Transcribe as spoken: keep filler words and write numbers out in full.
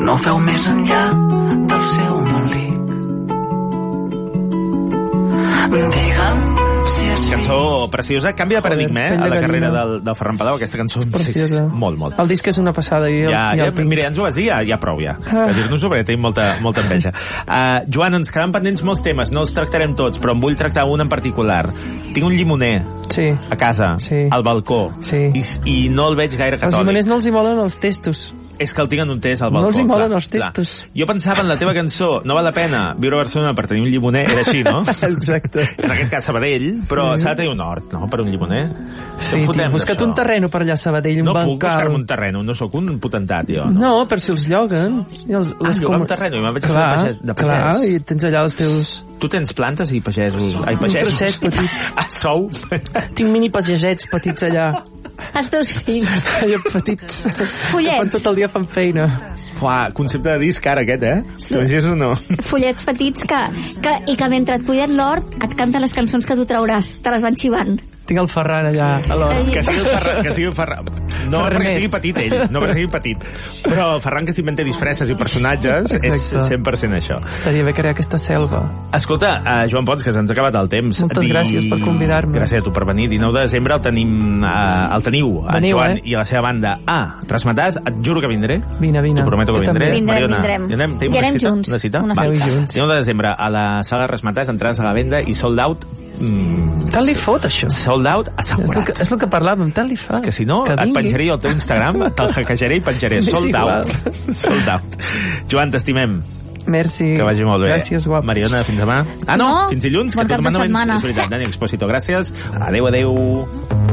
no veu més enllà del seu melic. Digue'm si és cançó preciosa, canvia de paradigma, eh, a la carrera del, del Ferran Palau, aquesta cançó preciosa. Molt, molt. El disc és una passada. I el, ja, i ja, el... mira, ja ens ho vas dir, ja, ja prou, ja. Ah. A dir-nos-ho, perquè tenim molta, molta enveja. Uh, Joan, ens quedan pendents molts temes, no els tractarem tots, però en vull tractar un en particular. Tinc un llimoner sí. a casa, sí. al balcó, sí. i, i no el veig gaire catòlic. Els llimoners no els hi molen els testos. És que el tinc en un test al balcó. No els hi molen clar, els testos. Clar. Jo pensava en la teva cançó, no val la pena viure a Barcelona per tenir un llimoner, era així, no? Exacte. En aquest cas Sabadell, però mm. s'ha de tenir un hort, no?, per un llimoner. Sí, tio, busca't un terreno per allà a Sabadell, un no bancal. No puc buscar-me un terreno, no sóc un potentat, jo. No, no per si els lloguen. I els, ah, llogar com... un terreno, i me'n vaig clar, a fer de pagès. De pagès. Clar, i tens allà els teus... Tu tens plantes i pagesos. Ai, pagesos. Un trosset petit. A sou. Tinc mini pagesets petits allà. Els teus fills. Allà petits. Follets. Quan tot el dia fan feina. Uah, concepte de disc ara aquest, eh? Sí. T'imagines o no? Follets petits que, que, i que mentre et cuiden l'hort et canten les cançons que tu trauràs. Te les van xivant. Tinc el Ferran allà a l'hort. Que sigui el Ferran, que sigui el Ferran. No Ferranet. Perquè sigui petit ell, no perquè sigui petit. Però el Ferran que s'inventa disfresses i personatges Exacte. És cent per cent això. Estaria bé crear aquesta selva. Escolta, uh, Joan Pons, que se'ns ha acabat el temps. Moltes Di... gràcies per convidar-me. Gràcies a tu per venir. dinou de desembre el tenim, uh, el teniu, Veniu, en Joan eh? i la seva banda. Ah, Rasmatàs, et juro que vindré. Vine, vine. T'ho prometo que vindré. Vindrem, Mariona, vindrem. Vindrem. I anem junts. Una cita? Una cita. Junts. dinou de desembre a la sala Rasmatàs, entrades a la venda i sold out. Mm, tant li fot, això. Sold out assegurat. És el que, és el que parlàvem, tant li fa. És que si no, que et penjaré al teu Instagram, te'l hackejaré i penjaré. Sold out. Sold out. Joan, t'estimem. Merci. Que vagi molt bé. Gràcies, guap. Mariona, fins demà. Ah, no, no fins dilluns. Bon que cap de setmana. És veritat, Dani Expósito. Gràcies. Adéu, adéu.